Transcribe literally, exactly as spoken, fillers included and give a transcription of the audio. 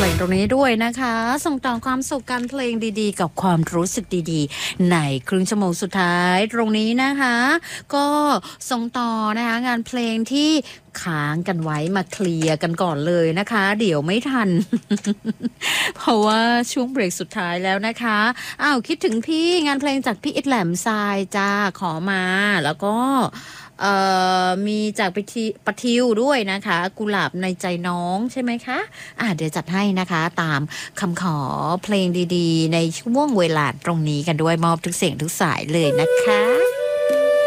ลงตรงนี้ด้วยนะคะส่งต่อความสุขการเพลงดีๆกับความรู้สึกดีๆในครึ่งชั่วโมงสุดท้ายตรงนี้นะคะก็ส่งต่อนะคะงานเพลงที่ค้างกันไว้มาเคลียร์กันก่อนเลยนะคะเดี๋ยวไม่ทัน เพราะว่าช่วงเบรกสุดท้ายแล้วนะคะอ้าวคิดถึงพี่งานเพลงจากพี่อิดแหลมทรายจ้าขอมาแล้วก็เอ่อมีจากปทิปะทิวด้วยนะคะกุหลาบในใจน้องใช่ไหมคะอ่ะเดี๋ยวจัดให้นะคะตามคำขอเพลงดีๆในช่วงเวลาตรงนี้กันด้วยมอบทุกเสียงทุกสายเลยนะคะ